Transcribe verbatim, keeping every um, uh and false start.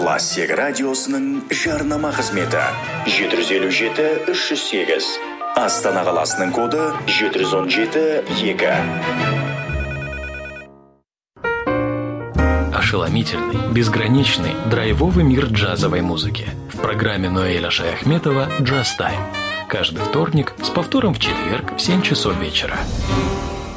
Лассек радиосының жарнама қызметі жеті жүз елу жеті үш жүз сегіз. Астана қаласының коды жеті жүз он жеті екі. Ошеломительный, безграничный, драйвовый мир джазовой музыки. В программе Ноэля Шаяхметова «Джаз Тайм». Каждый вторник с повтором в четверг в семь часов вечера.